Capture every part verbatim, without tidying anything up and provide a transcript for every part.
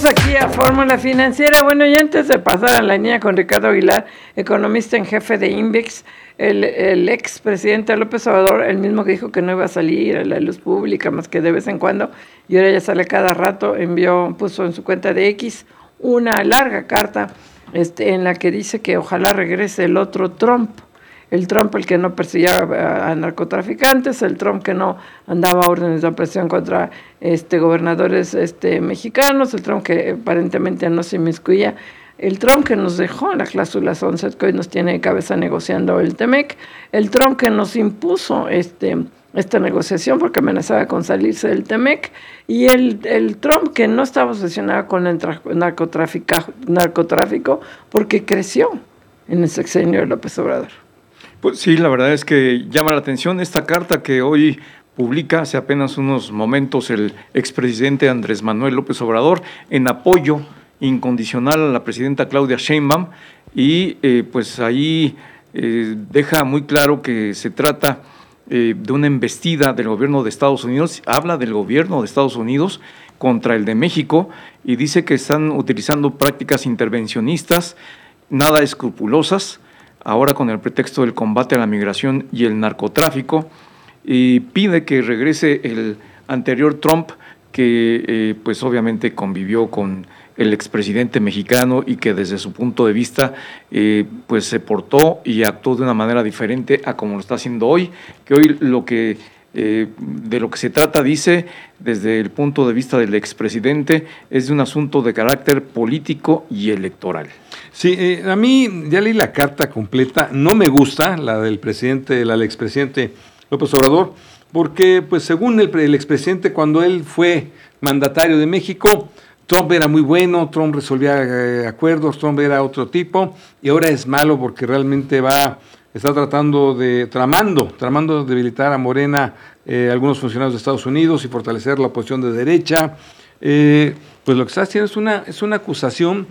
Aquí a Fórmula Financiera. Bueno, y antes de pasar a la línea con Ricardo Aguilar, economista en jefe de INVEX, el, el ex presidente López Obrador, el mismo que dijo que no iba a salir a la luz pública más que de vez en cuando, y ahora ya sale cada rato, envió, puso en su cuenta de X una larga carta este, en la que dice que ojalá regrese el otro Trump. El Trump, el que no perseguía a, a narcotraficantes, el Trump que no andaba órdenes de aprehensión contra este, gobernadores este, mexicanos, el Trump que aparentemente no se inmiscuía, el Trump que nos dejó la cláusula sunset, que hoy nos tiene de cabeza negociando el Temec, el Trump que nos impuso este, esta negociación porque amenazaba con salirse del Temec, y el, el Trump que no estaba obsesionado con el narcotráfico porque creció en el sexenio de López Obrador. Pues sí, la verdad es que llama la atención esta carta que hoy publica hace apenas unos momentos el expresidente Andrés Manuel López Obrador en apoyo incondicional a la presidenta Claudia Sheinbaum, y eh, pues ahí eh, deja muy claro que se trata eh, de una embestida del gobierno de Estados Unidos, habla del gobierno de Estados Unidos contra el de México y dice que están utilizando prácticas intervencionistas nada escrupulosas, ahora con el pretexto del combate a la migración y el narcotráfico, y pide que regrese el anterior Trump, que eh, pues obviamente convivió con el expresidente mexicano y que desde su punto de vista eh, pues se portó y actuó de una manera diferente a como lo está haciendo hoy, que hoy lo que eh, de lo que se trata, dice, desde el punto de vista del expresidente, es de un asunto de carácter político y electoral. Sí, eh, a mí ya leí la carta completa, no me gusta la del presidente, la del expresidente López Obrador, porque pues según el, el expresidente, cuando él fue mandatario de México, Trump era muy bueno, Trump resolvía eh, acuerdos, Trump era otro tipo, y ahora es malo porque realmente va, está tratando de, tramando, tramando debilitar a Morena, eh, algunos funcionarios de Estados Unidos y fortalecer la oposición de derecha. Eh, pues lo que está haciendo es una, es una acusación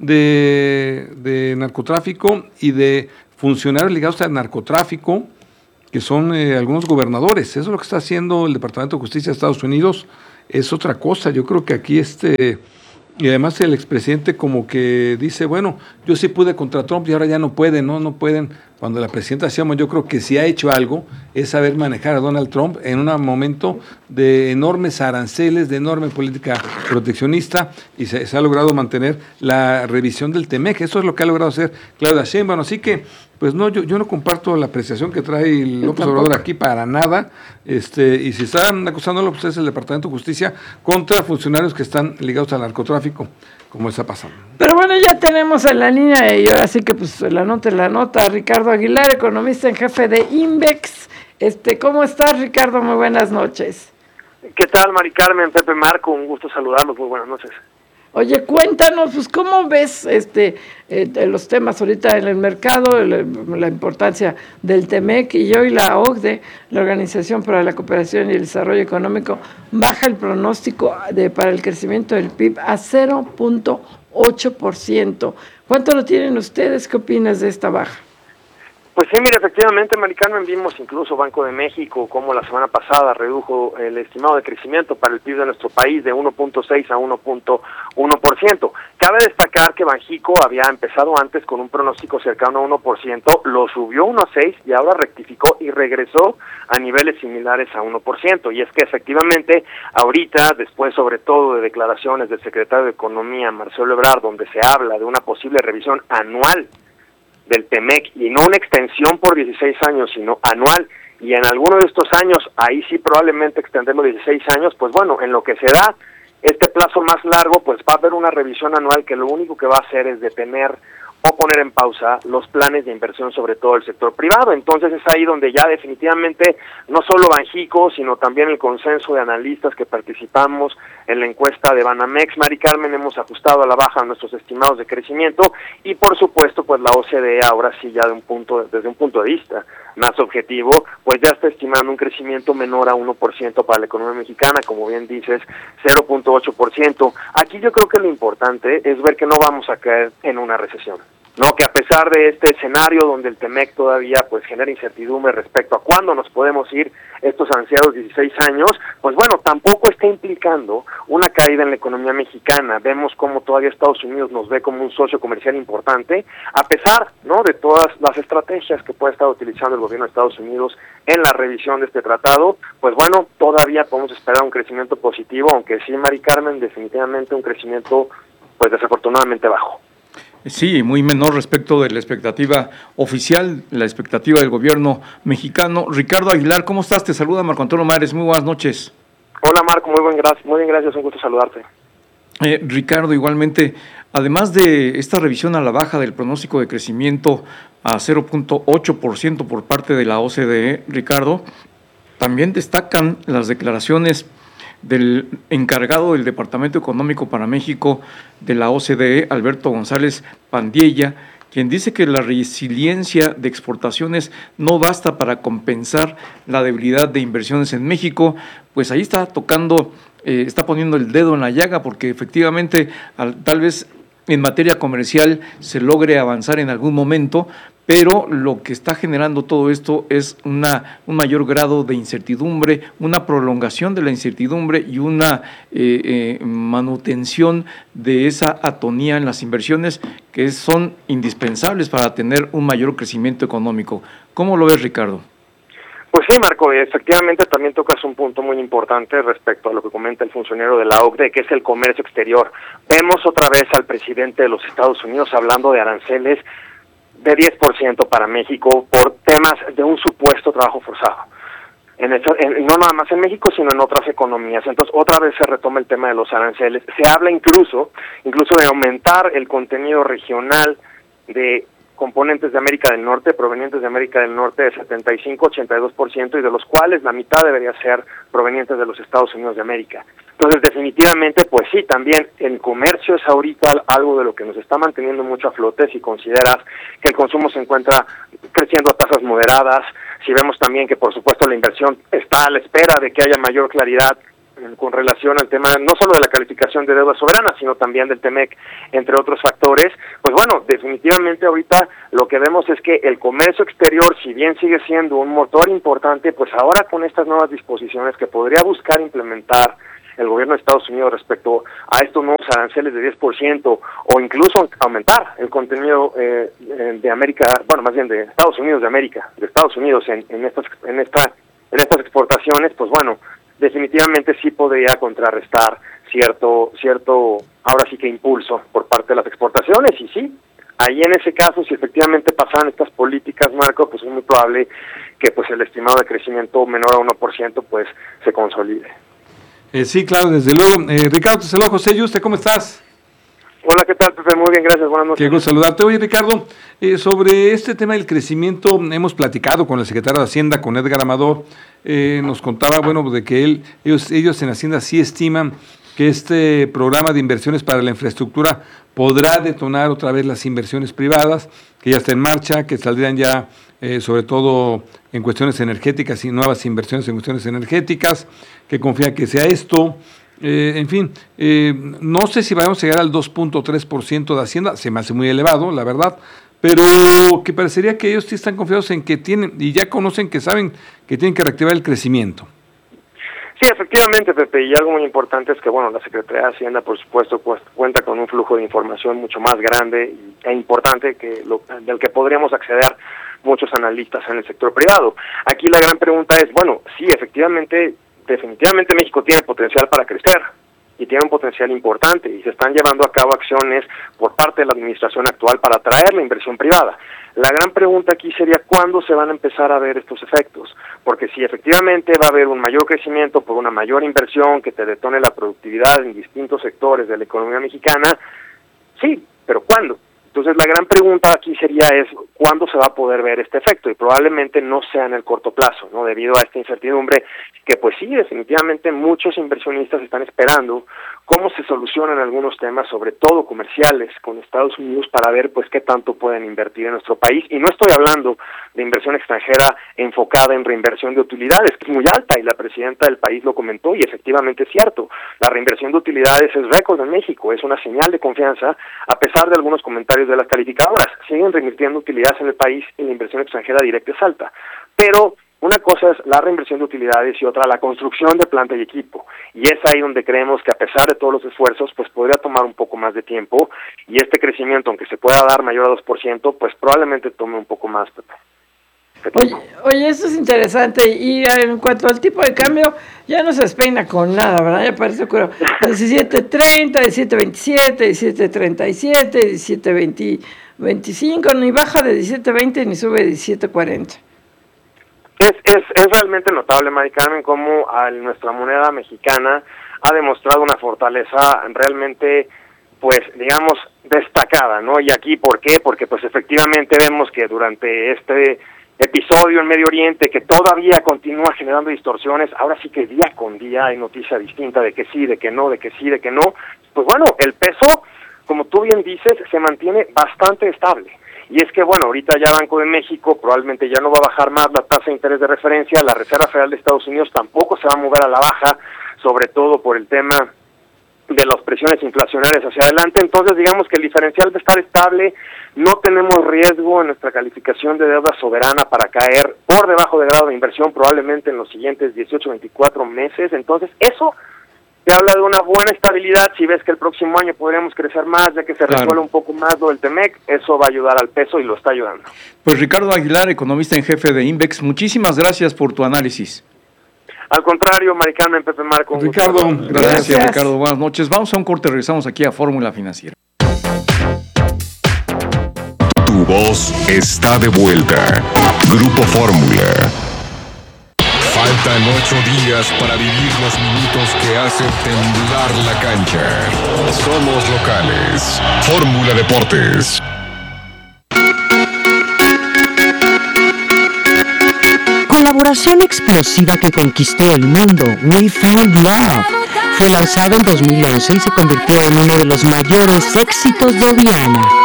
de, de narcotráfico y de funcionarios ligados al narcotráfico, que son eh, algunos gobernadores. Eso es lo que está haciendo el Departamento de Justicia de Estados Unidos, es otra cosa. Yo creo que aquí este, y además el expresidente como que dice, bueno, yo sí pude contra Trump y ahora ya no pueden, no, no pueden. Cuando la presidenta decíamos, yo creo que si ha hecho algo es saber manejar a Donald Trump en un momento de enormes aranceles, de enorme política proteccionista, y se, se ha logrado mantener la revisión del Temec. Eso es lo que ha logrado hacer Claudia Sheinbaum. Así que, pues no, yo, yo no comparto la apreciación que trae López Obrador aquí para nada. Este, y si están acusándolo, pues es el Departamento de Justicia contra funcionarios que están ligados al narcotráfico, como está pasando. Pero bueno, ya tenemos en la línea, y ahora sí que pues la nota la nota, Ricardo Aguilar, economista en jefe de INVEX. Este, ¿cómo estás, Ricardo? Muy buenas noches. ¿Qué tal, Mari Carmen, Pepe, Marco? Un gusto saludarlos, muy buenas noches. Oye, cuéntanos, pues, ¿cómo ves este eh, los temas ahorita en el mercado, la, la importancia del Temec, y hoy la O C D E, la Organización para la Cooperación y el Desarrollo Económico, baja el pronóstico de, para el crecimiento del P I B a cero punto ocho por ciento? ¿Cuánto lo tienen ustedes? ¿Qué opinas de esta baja? Pues sí, mire, efectivamente, Mari Carmen, vimos incluso Banco de México como la semana pasada redujo el estimado de crecimiento para el P I B de nuestro país de uno punto seis a uno punto uno por ciento. Cabe destacar que Banxico había empezado antes con un pronóstico cercano a uno por ciento, lo subió a uno punto seis y ahora rectificó y regresó a niveles similares a uno por ciento. Y es que efectivamente, ahorita, después sobre todo de declaraciones del secretario de Economía, Marcelo Ebrard, donde se habla de una posible revisión anual del Temec, y no una extensión por dieciséis años, sino anual, y en alguno de estos años, ahí sí probablemente extendemos dieciséis años, pues bueno, en lo que se da este plazo más largo, pues va a haber una revisión anual que lo único que va a hacer es detener o poner en pausa los planes de inversión, sobre todo el sector privado. Entonces es ahí donde ya definitivamente no solo Banxico, sino también el consenso de analistas que participamos en la encuesta de Banamex, Mari Carmen, hemos ajustado a la baja nuestros estimados de crecimiento, y por supuesto pues la O C D E ahora sí ya de un punto desde un punto de vista más objetivo, pues ya está estimando un crecimiento menor a uno por ciento para la economía mexicana, como bien dices, cero punto ocho por ciento. Aquí yo creo que lo importante es ver que no vamos a caer en una recesión. ¿no? Que a pesar de este escenario donde el Temec todavía pues genera incertidumbre respecto a cuándo nos podemos ir estos ansiados dieciséis años, pues bueno, tampoco está implicando una caída en la economía mexicana. Vemos cómo todavía Estados Unidos nos ve como un socio comercial importante, a pesar, ¿no?, de todas las estrategias que puede estar utilizando el gobierno de Estados Unidos en la revisión de este tratado. Pues bueno, todavía podemos esperar un crecimiento positivo, aunque sí, Mari Carmen, definitivamente un crecimiento pues desafortunadamente bajo. Sí, muy menor respecto de la expectativa oficial, la expectativa del gobierno mexicano. Ricardo Aguilar, ¿cómo estás? Te saluda Marco Antonio Mares, muy buenas noches. Hola Marco, muy buen gracias, muy bien, gracias, un gusto saludarte. Eh, Ricardo, igualmente, además de esta revisión a la baja del pronóstico de crecimiento a cero punto ocho por ciento por parte de la O C D E, Ricardo, también destacan las declaraciones del encargado del Departamento Económico para México de la O C D E, Alberto González Pandiella, quien dice que la resiliencia de exportaciones no basta para compensar la debilidad de inversiones en México. Pues ahí está tocando, eh, está poniendo el dedo en la llaga, porque efectivamente al, tal vez en materia comercial se logre avanzar en algún momento, pero lo que está generando todo esto es una, un mayor grado de incertidumbre, una prolongación de la incertidumbre y una eh, eh, manutención de esa atonía en las inversiones que son indispensables para tener un mayor crecimiento económico. ¿Cómo lo ves, Ricardo? Pues sí, Marco, efectivamente también tocas un punto muy importante respecto a lo que comenta el funcionario de la O C D E, que es el comercio exterior. Vemos otra vez al presidente de los Estados Unidos hablando de aranceles de diez por ciento para México por temas de un supuesto trabajo forzado. En el, en, no nada más en México, sino en otras economías. Entonces, otra vez se retoma el tema de los aranceles. Se habla incluso, incluso de aumentar el contenido regional de componentes de América del Norte, provenientes de América del Norte, de setenta y cinco a ochenta y dos por ciento, y de los cuales la mitad debería ser provenientes de los Estados Unidos de América. Entonces, definitivamente, pues sí, también el comercio es ahorita algo de lo que nos está manteniendo mucho a flote. Si consideras que el consumo se encuentra creciendo a tasas moderadas, si vemos también que, por supuesto, la inversión está a la espera de que haya mayor claridad con relación al tema no solo de la calificación de deuda soberana, sino también del Temec, entre otros factores, pues bueno, definitivamente ahorita lo que vemos es que el comercio exterior, si bien sigue siendo un motor importante, pues ahora con estas nuevas disposiciones que podría buscar implementar el gobierno de Estados Unidos respecto a estos nuevos aranceles de diez por ciento o incluso aumentar el contenido eh, de América, bueno, más bien de Estados Unidos de América, de Estados Unidos en, en estas en esta en estas exportaciones, pues bueno, definitivamente sí podría contrarrestar cierto, cierto, ahora sí que impulso por parte de las exportaciones. Y sí, ahí en ese caso, si efectivamente pasan estas políticas, Marco, pues es muy probable que pues el estimado de crecimiento menor a uno por ciento pues se consolide. Eh, sí, claro, desde luego. Eh, Ricardo, te saludo, José Yuste, ¿cómo estás? Hola, ¿qué tal, Pepe? Muy bien, gracias, buenas noches. Qué gusto saludarte. Oye, Ricardo, eh, sobre este tema del crecimiento, hemos platicado con el secretario de Hacienda, con Edgar Amador, eh, nos contaba, bueno, de que él, ellos, ellos en Hacienda sí estiman que este programa de inversiones para la infraestructura podrá detonar otra vez las inversiones privadas, que ya está en marcha, que saldrían ya eh, sobre todo en cuestiones energéticas y nuevas inversiones en cuestiones energéticas, que confía que sea esto. Eh, en fin, eh, no sé si vamos a llegar al dos punto tres por ciento de Hacienda, se me hace muy elevado, la verdad, pero que parecería que ellos sí están confiados en que tienen, y ya conocen, que saben que tienen que reactivar el crecimiento. Sí, efectivamente, Pepe, y algo muy importante es que, bueno, la Secretaría de Hacienda, por supuesto, pues, cuenta con un flujo de información mucho más grande e importante que lo, del que podríamos acceder muchos analistas en el sector privado. Aquí la gran pregunta es, bueno, sí, efectivamente, definitivamente México tiene potencial para crecer y tiene un potencial importante y se están llevando a cabo acciones por parte de la administración actual para atraer la inversión privada. La gran pregunta aquí sería cuándo se van a empezar a ver estos efectos, porque si efectivamente va a haber un mayor crecimiento por una mayor inversión que te detone la productividad en distintos sectores de la economía mexicana, sí, pero ¿cuándo? Entonces la gran pregunta aquí sería es cuándo se va a poder ver este efecto, y probablemente no sea en el corto plazo, ¿no? Debido a esta incertidumbre que pues sí, definitivamente muchos inversionistas están esperando cómo se solucionan algunos temas, sobre todo comerciales, con Estados Unidos para ver pues qué tanto pueden invertir en nuestro país. Y no estoy hablando de inversión extranjera enfocada en reinversión de utilidades, que es muy alta y la presidenta del país lo comentó y efectivamente es cierto. La reinversión de utilidades es récord en México, es una señal de confianza, a pesar de algunos comentarios desde las calificadoras. Siguen reinvirtiendo utilidades en el país y la inversión extranjera directa es alta. Pero una cosa es la reinversión de utilidades y otra la construcción de planta y equipo. Y es ahí donde creemos que a pesar de todos los esfuerzos, pues podría tomar un poco más de tiempo y este crecimiento, aunque se pueda dar mayor a dos por ciento, pues probablemente tome un poco más, Pepe. Oye, oye, eso es interesante. Y en cuanto al tipo de cambio, ya no se despeina con nada, ¿verdad? Ya parece que diecisiete treinta, diecisiete veintisiete, diecisiete treinta y siete, diecisiete veinticinco, ni baja de diecisiete veinte ni sube de diecisiete cuarenta. Es, es, es realmente notable, Mari Carmen, cómo a nuestra moneda mexicana ha demostrado una fortaleza realmente, pues, digamos, destacada, ¿no? Y aquí, ¿por qué? Porque, pues, efectivamente vemos que durante este episodio en Medio Oriente, que todavía continúa generando distorsiones, ahora sí que día con día hay noticia distinta de que sí, de que no, de que sí, de que no, pues bueno, el peso, como tú bien dices, se mantiene bastante estable. Y es que, bueno, ahorita ya Banco de México probablemente ya no va a bajar más la tasa de interés de referencia, la Reserva Federal de Estados Unidos tampoco se va a mover a la baja, sobre todo por el tema de las presiones inflacionarias hacia adelante. Entonces, digamos que el diferencial va a estar estable, no tenemos riesgo en nuestra calificación de deuda soberana para caer por debajo de grado de inversión probablemente en los siguientes dieciocho a veinticuatro meses. Entonces, eso te habla de una buena estabilidad. Si ves que el próximo año podríamos crecer más, ya que se resuelve claro. un poco más lo del Temec, eso va a ayudar al peso y lo está ayudando. Pues Ricardo Aguilar, economista en jefe de Invex, muchísimas gracias por tu análisis. Al contrario, Mari Carmen, Pepe Marco. Ricardo, gracias, gracias, Ricardo. Buenas noches. Vamos a un corte, regresamos aquí a Fórmula Financiera. Tu voz está de vuelta. Grupo Fórmula. Faltan ocho días para vivir los minutos que hacen temblar la cancha. Somos locales. Fórmula Deportes. Colaboración explosiva que conquistó el mundo, We Found Love. Fue lanzado en dos mil once y se convirtió en uno de los mayores éxitos de Rihanna.